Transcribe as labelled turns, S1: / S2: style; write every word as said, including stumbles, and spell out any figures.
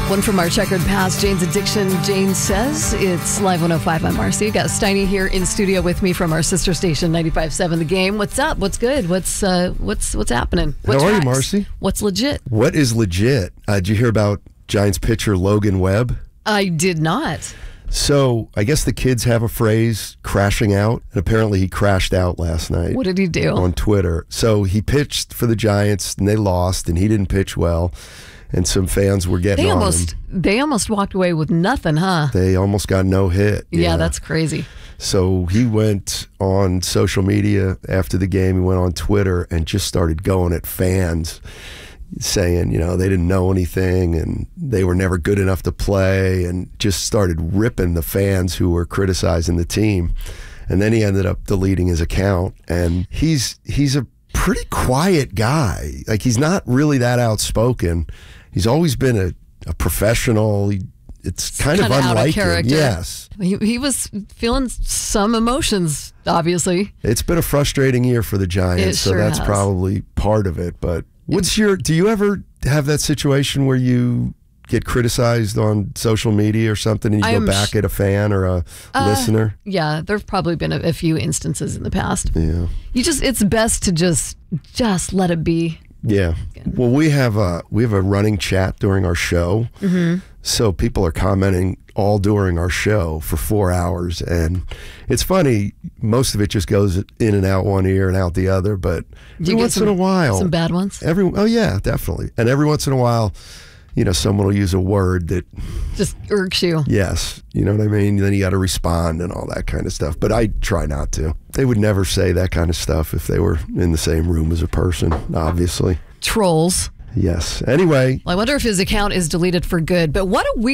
S1: One from our checkered past, Jane's Addiction. Jane says it's Live one oh five. I'm Marcy. Got Steiny here in studio with me from our sister station, ninety-five point seven The Game. What's up? What's good? What's uh, what's what's happening? What
S2: How
S1: tracks?
S2: are you, Marcy?
S1: What's legit?
S2: What is legit? Uh, did you hear about Giants pitcher Logan Webb?
S1: I did not.
S2: So I guess the kids have a phrase, crashing out. And apparently he crashed out last night.
S1: What did he do?
S2: On Twitter. So he pitched for the Giants and they lost and he didn't pitch well. And some fans were getting
S1: They
S2: on
S1: almost
S2: him.
S1: they almost walked away with nothing, huh?
S2: They almost got no hit.
S1: Yeah, that's crazy.
S2: So he went on social media after the game. He went on Twitter and just started going at fans, saying, you know, they didn't know anything and they were never good enough to play, and just started ripping the fans who were criticizing the team. And then he ended up deleting his account. And he's he's a pretty quiet guy. Like, he's not really that outspoken. He's always been a, a professional. He, it's kind
S1: Kinda
S2: of
S1: out of
S2: unlike him.
S1: character.
S2: Yes.
S1: He, he was feeling some emotions, obviously.
S2: It's been a frustrating year for the Giants,
S1: It
S2: so
S1: sure
S2: that's
S1: has.
S2: probably part of it. But what's your, do you ever have that situation where you get criticized on social media or something and you
S1: I
S2: go
S1: am
S2: back
S1: sh-
S2: at a fan or a
S1: Uh,
S2: listener?
S1: Yeah, there have probably been a, a few instances in the past.
S2: Yeah.
S1: You just, it's best to just, just let it be.
S2: Yeah. Well, we have a we have a running chat during our show,
S1: Mm-hmm.
S2: so people are commenting all during our show for four hours, and it's funny. Most of it just goes in and out one ear and out the other, but
S1: You
S2: every
S1: get
S2: once
S1: some,
S2: in a while,
S1: some bad ones.
S2: every oh yeah, definitely, and every once in a while, you know, someone will use a word that
S1: Just irks you.
S2: yes, you know what I mean. Then you got to respond and all that kind of stuff. But I try not to. They would never say that kind of stuff if they were in the same room as a person, obviously.
S1: Trolls.
S2: Yes. Anyway.
S1: Well, I wonder if his account is deleted for good. But what a weird